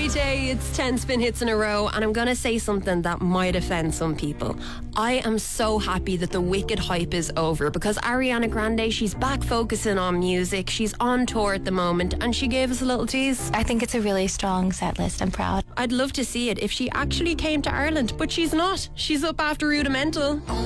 Friday, it's 10 spin hits in a row, and I'm going to say something that might offend some people. I am so happy that the Wicked hype is over, because Ariana Grande, she's back focusing on music. She's on tour at the moment, and she gave us a little tease. I think it's a really strong set list. I'm proud. I'd love to see it if she actually came to Ireland, but she's not. She's up after Rudimental.